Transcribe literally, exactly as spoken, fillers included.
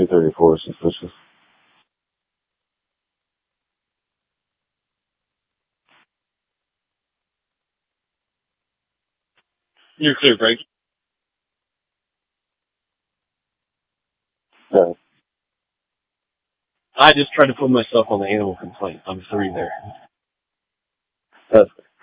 two thirty-four, suspicious. You're clear, Greg. Yeah. I just tried to put myself on the animal complaint. I'm three there. That's